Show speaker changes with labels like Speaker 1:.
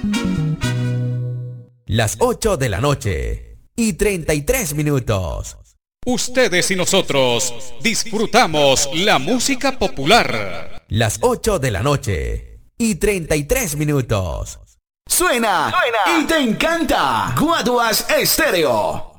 Speaker 1: Las 8 de la noche y 33 minutos.
Speaker 2: Ustedes y nosotros disfrutamos la música popular.
Speaker 1: Las 8 de la noche y 33 minutos.
Speaker 3: Suena y te encanta. Guaduas Estéreo.